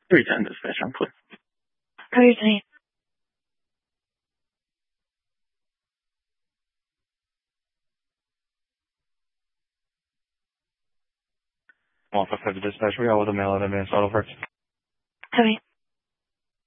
对战的非常困。 可以可以。 Officer to dispatch, we got with a male at Advanced Auto Parts. Copy.